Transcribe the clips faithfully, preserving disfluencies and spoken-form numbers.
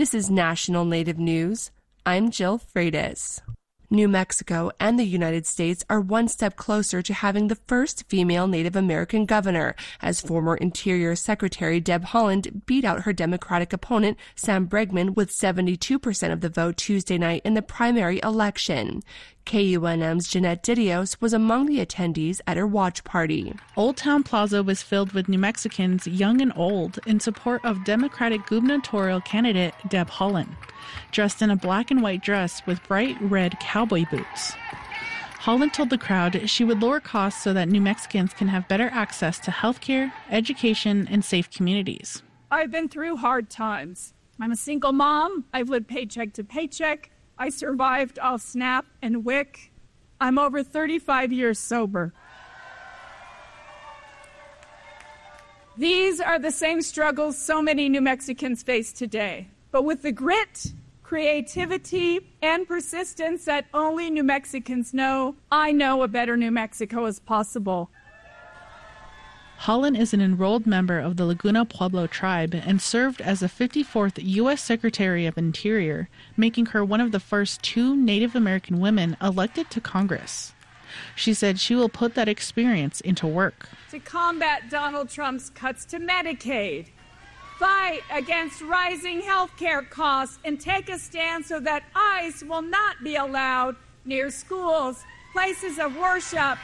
This is National Native News. I'm Jill Freitas. New Mexico and the United States are one step closer to having the first female Native American governor, as former Interior Secretary Deb Haaland beat out her Democratic opponent Sam Bregman with seventy-two percent of the vote Tuesday night in the primary election. K U N M's Jeanette Didios was among the attendees at her watch party. Old Town Plaza was filled with New Mexicans, young and old, in support of Democratic gubernatorial candidate Deb Haaland, dressed in a black and white dress with bright red cowboy boots. Haaland told the crowd she would lower costs so that New Mexicans can have better access to healthcare, education, and safe communities. I've been through hard times. I'm a single mom. I've lived paycheck to paycheck. I survived off SNAP and W I C. I'm over thirty-five years sober. These are the same struggles so many New Mexicans face today. But with the grit, creativity, and persistence that only New Mexicans know, I know a better New Mexico is possible. Haaland is an enrolled member of the Laguna Pueblo tribe and served as the fifty-fourth U S Secretary of Interior, making her one of the first two Native American women elected to Congress. She said she will put that experience into work. To combat Donald Trump's cuts to Medicaid, fight against rising health care costs, and take a stand so that ICE will not be allowed near schools, places of worship,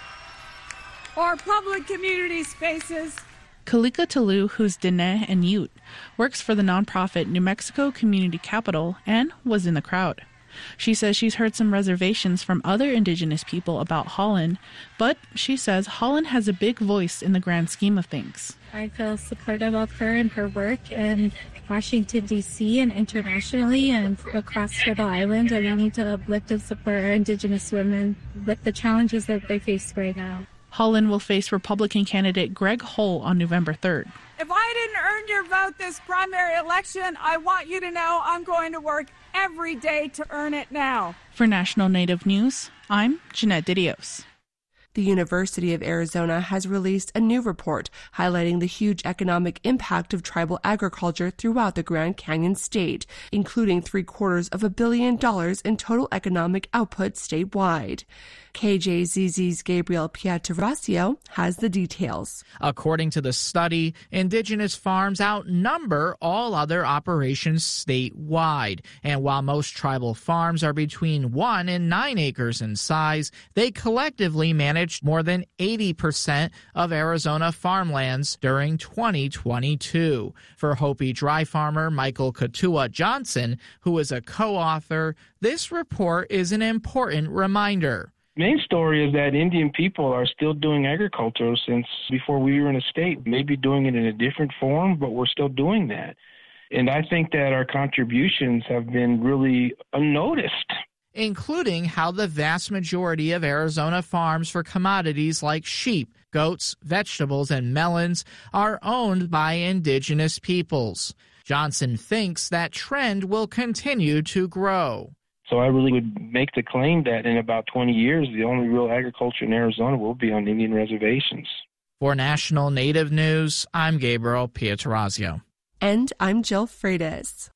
or public community spaces. Kalika Tulu, who's Diné and Ute, works for the nonprofit New Mexico Community Capital and was in the crowd. She says she's heard some reservations from other Indigenous people about Haaland, but she says Haaland has a big voice in the grand scheme of things. I feel supportive of her and her work in Washington, D C and internationally and across Turtle Island. And we need to uplift and support our Indigenous women with the challenges that they face right now. Haaland will face Republican candidate Greg Hull on November third. If I didn't earn your vote this primary election, I want you to know I'm going to work every day to earn it now. For National Native News, I'm Jeanette Didios. The University of Arizona has released a new report highlighting the huge economic impact of tribal agriculture throughout the Grand Canyon state, including three quarters of a billion dollars in total economic output statewide. K J Z Z's Gabriel Pietrasio has the details. According to the study, indigenous farms outnumber all other operations statewide. And while most tribal farms are between one and nine acres in size, they collectively managed more than eighty percent of Arizona farmlands during twenty twenty-two. For Hopi dry farmer Michael Katua Johnson, who is a co-author, this report is an important reminder. Main story is that Indian people are still doing agriculture since before we were in a state, maybe doing it in a different form, but we're still doing that. And I think that our contributions have been really unnoticed. Including how the vast majority of Arizona farms for commodities like sheep, goats, vegetables, and melons are owned by indigenous peoples. Johnson thinks that trend will continue to grow. So I really would make the claim that in about twenty years, the only real agriculture in Arizona will be on Indian reservations. For National Native News, I'm Gabriel Pietrasio. And I'm Jill Freitas.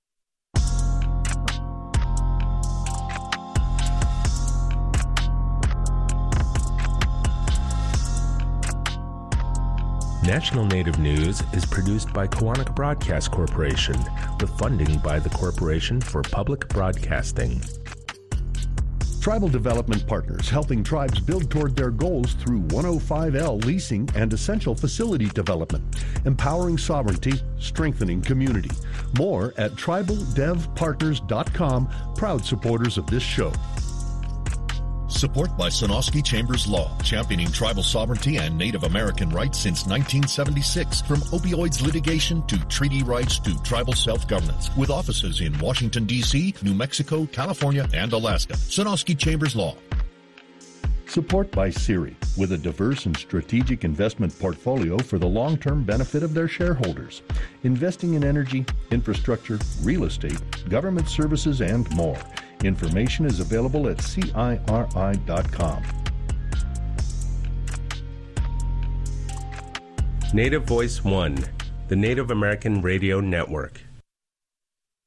National Native News is produced by Koahnic Broadcast Corporation with funding by the Corporation for Public Broadcasting. Tribal Development Partners, helping tribes build toward their goals through one oh five L leasing and essential facility development, empowering sovereignty, strengthening community. More at tribal dev partners dot com, proud supporters of this show. Support by Sonosky Chambers Law, championing tribal sovereignty and Native American rights since nineteen seventy-six. From opioids litigation to treaty rights to tribal self-governance. With offices in Washington, D C, New Mexico, California, and Alaska. Sonosky Chambers Law. Support by Siri, with a diverse and strategic investment portfolio for the long-term benefit of their shareholders. Investing in energy, infrastructure, real estate, government services, and more. Information is available at C I R I dot com. Native Voice One, the Native American Radio Network.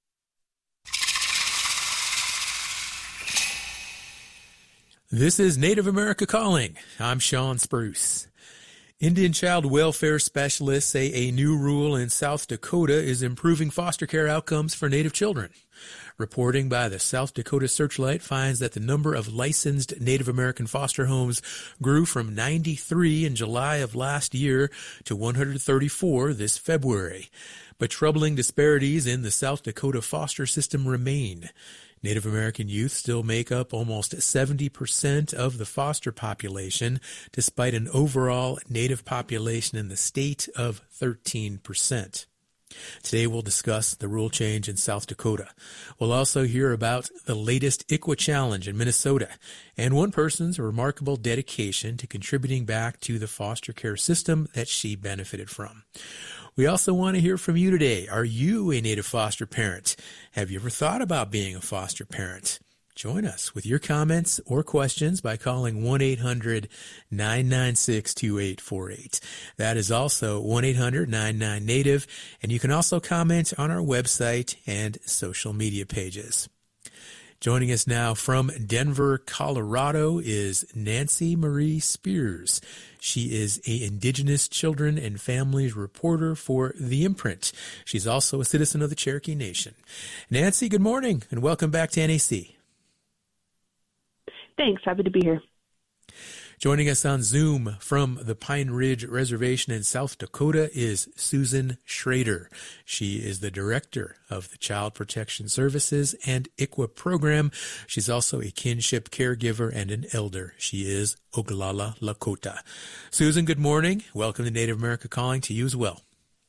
This is Native America Calling. I'm Sean Spruce. Indian child welfare specialists say a new rule in South Dakota is improving foster care outcomes for Native children. Reporting by the South Dakota Searchlight finds that the number of licensed Native American foster homes grew from ninety-three in July of last year to one hundred thirty-four this February. But troubling disparities in the South Dakota foster system remain. Native American youth still make up almost seventy percent of the foster population, despite an overall Native population in the state of thirteen percent. Today we'll discuss the rule change in South Dakota. We'll also hear about the latest I C W A challenge in Minnesota and one person's remarkable dedication to contributing back to the foster care system that she benefited from. We also want to hear from you today. Are you a Native foster parent? Have you ever thought about being a foster parent? Join us with your comments or questions by calling one eight hundred nine nine six two eight four eight. That is also one eight hundred nine nine Native, and you can also comment on our website and social media pages. Joining us now from Denver, Colorado is Nancy Marie Spears. She is a Indigenous Children and Families reporter for The Imprint. She's also a citizen of the Cherokee Nation. Nancy, good morning, and welcome back to N A C. Thanks. Happy to be here. Joining us on Zoom from the Pine Ridge Reservation in South Dakota is Susan Schrader. She is the director of the Child Protection Services and I C W A program. She's also a kinship caregiver and an elder. She is Oglala Lakota. Susan, good morning. Welcome to Native America Calling, to you as well.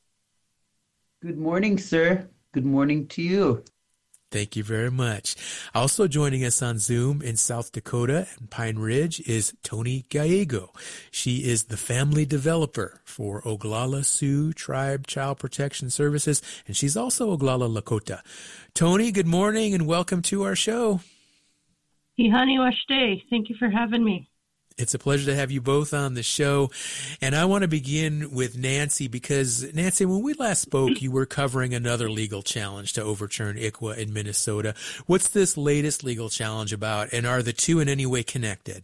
Good morning, sir. Good morning to you. Thank you very much. Also joining us on Zoom in South Dakota and Pine Ridge is Tony Gallego. She is the family developer for Oglala Sioux Tribe Child Protection Services, and she's also Oglala Lakota. Tony, good morning and welcome to our show. Ihani Washte. Thank you for having me. It's a pleasure to have you both on the show. And I want to begin with Nancy because, Nancy, when we last spoke, you were covering another legal challenge to overturn I C W A in Minnesota. What's this latest legal challenge about, and are the two in any way connected?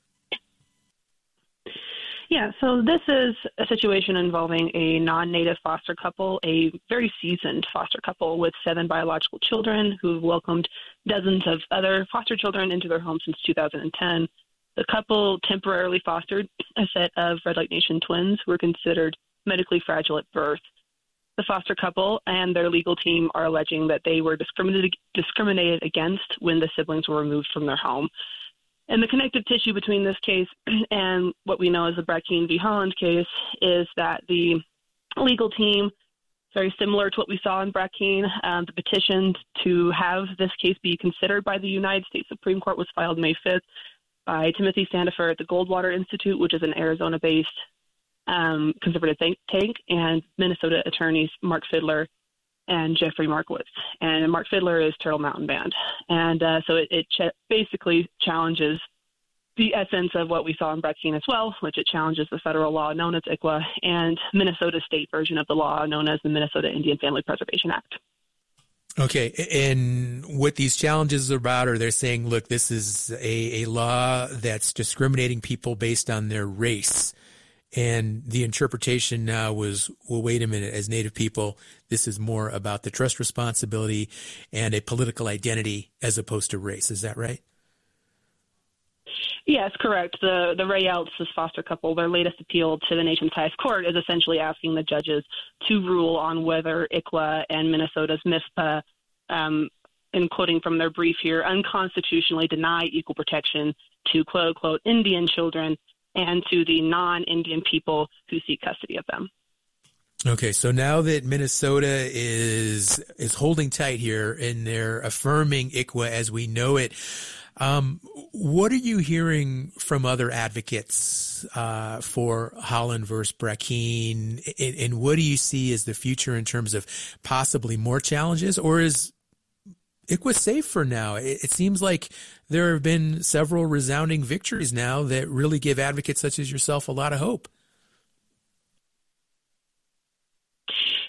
Yeah, so this is a situation involving a non-Native foster couple, a very seasoned foster couple with seven biological children who've welcomed dozens of other foster children into their home since two thousand ten. The couple temporarily fostered a set of Red Lake Nation twins who were considered medically fragile at birth. The foster couple and their legal team are alleging that they were discriminated, discriminated against when the siblings were removed from their home. And the connective tissue between this case and what we know as the Brackeen v. Holland case is that the legal team, very similar to what we saw in Brackeen, um, the petition to have this case be considered by the United States Supreme Court was filed May fifth. By Timothy Sandifer at the Goldwater Institute, which is an Arizona-based um, conservative think tank, and Minnesota attorneys Mark Fidler and Jeffrey Markowitz. And Mark Fidler is Turtle Mountain Band. And uh, so it, it ch- basically challenges the essence of what we saw in Brackeen as well, which it challenges the federal law known as I C W A and Minnesota's state version of the law known as the Minnesota Indian Family Preservation Act. Okay, and what these challenges are about are they're saying, look, this is a, a law that's discriminating people based on their race. And the interpretation now was, well, wait a minute, as Native people, this is more about the trust responsibility and a political identity as opposed to race. Is that right? Yes, correct. The the Ray Eltz's foster couple, their latest appeal to the nation's highest court is essentially asking the judges to rule on whether I C W A and Minnesota's M I S P A, um, in quoting from their brief here, unconstitutionally deny equal protection to quote-unquote Indian children and to the non-Indian people who seek custody of them. Okay, so now that Minnesota is is holding tight here and they're affirming I C W A as we know it, Um, what are you hearing from other advocates uh, for Holland versus Brackeen, and, and what do you see as the future in terms of possibly more challenges, or is I C W A safe for now? It, it seems like there have been several resounding victories now that really give advocates such as yourself a lot of hope.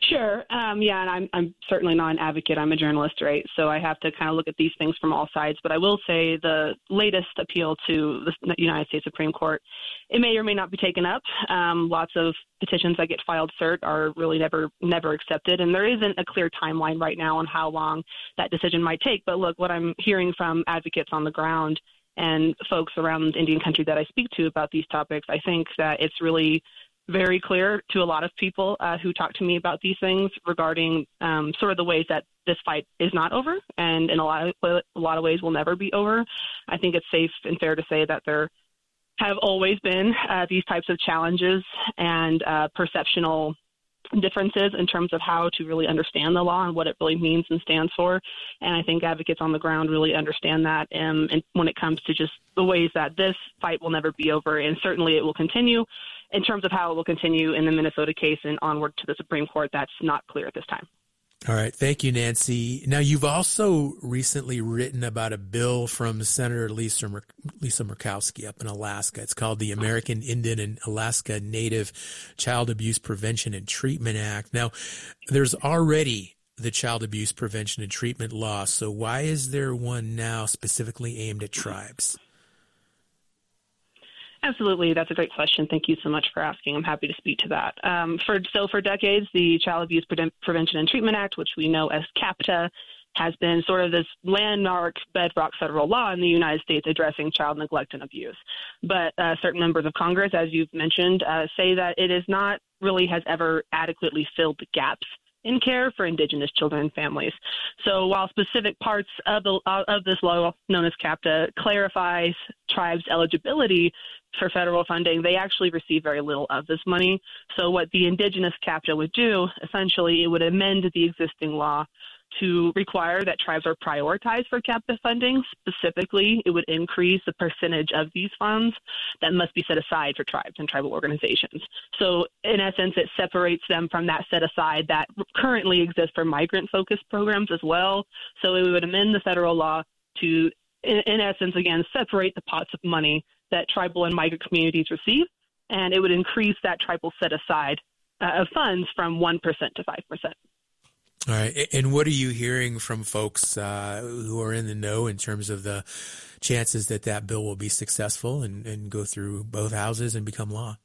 Sure. Um, yeah, and I'm, I'm certainly not an advocate. I'm a journalist, right? So I have to kind of look at these things from all sides. But I will say the latest appeal to the United States Supreme Court, it may or may not be taken up. Um, lots of petitions that get filed cert are really never never accepted. And there isn't a clear timeline right now on how long that decision might take. But look, what I'm hearing from advocates on the ground and folks around Indian country that I speak to about these topics, I think that it's really very clear to a lot of people uh, who talk to me about these things regarding um, sort of the ways that this fight is not over, and in a lot of a lot of ways will never be over. I think it's safe and fair to say that there have always been uh, these types of challenges and uh, perceptional differences in terms of how to really understand the law and what it really means and stands for. And I think advocates on the ground really understand that. Um, and when it comes to just the ways that this fight will never be over, and certainly it will continue. In terms of how it will continue in the Minnesota case and onward to the Supreme Court, that's not clear at this time. All right. Thank you, Nancy. Now, you've also recently written about a bill from Senator Lisa, Mur- Lisa Murkowski up in Alaska. It's called the American Indian and Alaska Native Child Abuse Prevention and Treatment Act. Now, there's already the Child Abuse Prevention and Treatment Law. So why is there one now specifically aimed at tribes? Absolutely. That's a great question. Thank you so much for asking. I'm happy to speak to that. Um, for So for decades, the Child Abuse Pre- Prevention and Treatment Act, which we know as CAPTA, has been sort of this landmark bedrock federal law in the United States addressing child neglect and abuse. But uh, certain members of Congress, as you've mentioned, uh, say that it is not really has ever adequately filled the gaps in care for Indigenous children and families. So while specific parts of the uh, of this law, known as CAPTA, clarifies tribes' eligibility for federal funding, they actually receive very little of this money. So what the Indigenous CAPTA would do, essentially, it would amend the existing law to require that tribes are prioritized for CAPTA funding. Specifically, it would increase the percentage of these funds that must be set aside for tribes and tribal organizations. So in essence, it separates them from that set aside that currently exists for migrant-focused programs as well. So it would amend the federal law to, in, in essence, again, separate the pots of money that tribal and migrant communities receive, and it would increase that tribal set aside uh, of funds from one percent to five percent. All right. And what are you hearing from folks uh, who are in the know in terms of the chances that that bill will be successful and, and go through both houses and become law?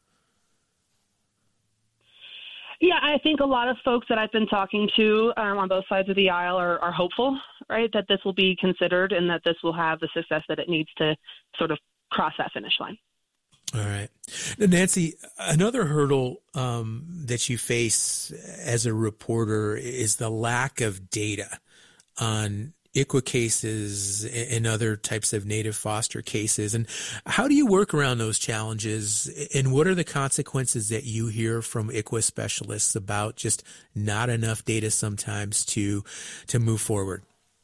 Yeah, I think a lot of folks that I've been talking to um, on both sides of the aisle are, are hopeful, right, that this will be considered and that this will have the success that it needs to sort of cross that finish line. All right. Now, Nancy, another hurdle um, that you face as a reporter is the lack of data on I C W A cases and other types of native foster cases. And how do you work around those challenges? And what are the consequences that you hear from I C W A specialists about just not enough data sometimes to to move forward?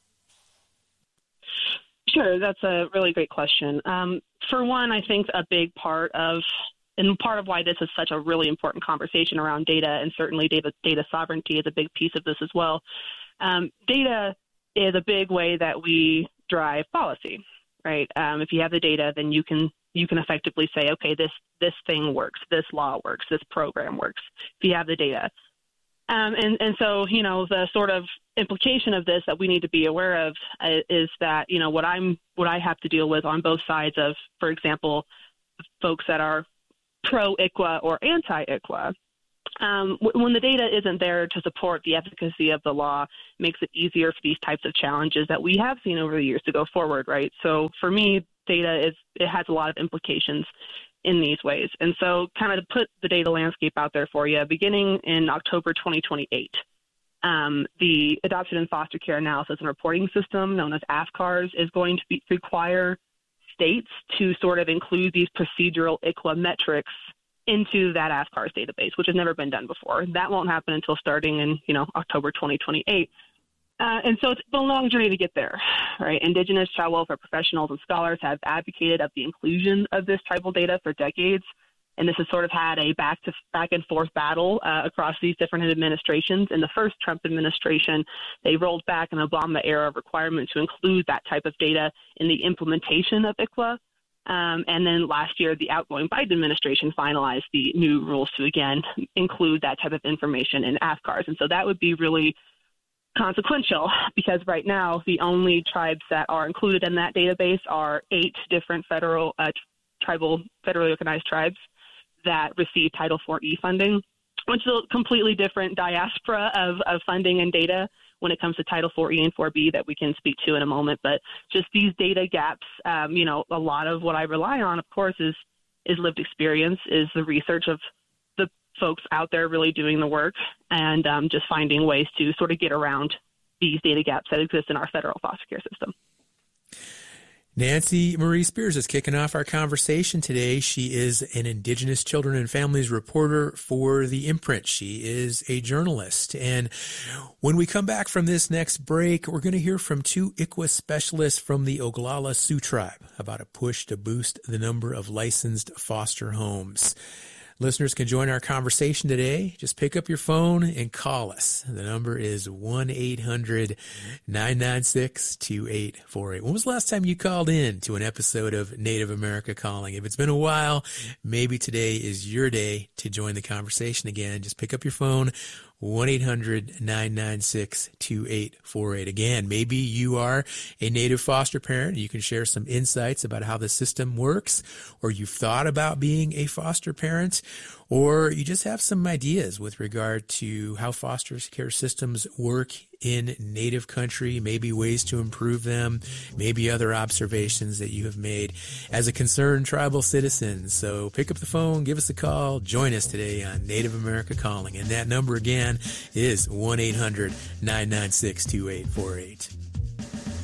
Sure, that's a really great question. Um, for one, I think a big part of, and part of why this is such a really important conversation around data, and certainly data, data sovereignty is a big piece of this as well. Um, data is a big way that we drive policy, right? Um, if you have the data, then you can you can effectively say, okay, this this thing works, this law works, this program works, if you have the data. Um, and, and so, you know, the sort of implication of this that we need to be aware of uh, is that, you know, what I'm what I have to deal with on both sides of, for example, folks that are pro-I C W A or anti-I C W A. Um, when the data isn't there to support the efficacy of the law, it makes it easier for these types of challenges that we have seen over the years to go forward, right? So for me, data is it has a lot of implications in these ways. And so kind of to put the data landscape out there for you, beginning in October twenty twenty-eight, um, the Adoption and Foster Care Analysis and Reporting System, known as A F C A R S, is going to be, require states to sort of include these procedural I C W A metrics into that A F C A R S database, which has never been done before. That won't happen until starting in, you know, October twenty twenty-eight. Uh, and so it's been a long journey to get there, right? Indigenous child welfare professionals and scholars have advocated of the inclusion of this tribal data for decades. And this has sort of had a back to back and forth battle uh, across these different administrations. In the first Trump administration, they rolled back an Obama era requirement to include that type of data in the implementation of I C W A. Um, and then last year, the outgoing Biden administration finalized the new rules to, again, include that type of information in A F C A Rs. And so that would be really consequential because right now the only tribes that are included in that database are eight different federal, uh, tribal, federally organized tribes that receive Title four E funding, which is a completely different diaspora of, of funding and data when it comes to Title four E and four B that we can speak to in a moment. But just these data gaps, um, you know, a lot of what I rely on, of course, is is lived experience, is the research of the folks out there really doing the work, and um, just finding ways to sort of get around these data gaps that exist in our federal foster care system. Nancy Marie Spears is kicking off our conversation today. She is an Indigenous Children and Families reporter for The Imprint. She is a journalist. And when we come back from this next break, we're going to hear from two I C W A specialists from the Oglala Sioux Tribe about a push to boost the number of licensed foster homes. Listeners can join our conversation today. Just pick up your phone and call us. The number is one eight hundred nine nine six two eight four eight. When was the last time you called in to an episode of Native America Calling? If it's been a while, maybe today is your day to join the conversation again. Just pick up your phone, one eight hundred nine nine six two eight four eight. Again, maybe you are a Native foster parent. You can share some insights about how the system works, or you've thought about being a foster parent, or you just have some ideas with regard to how foster care systems work in Native country, maybe ways to improve them, maybe other observations that you have made as a concerned tribal citizen. So pick up the phone, give us a call, join us today on Native America Calling. And that number again is one eight hundred nine nine six two eight four eight.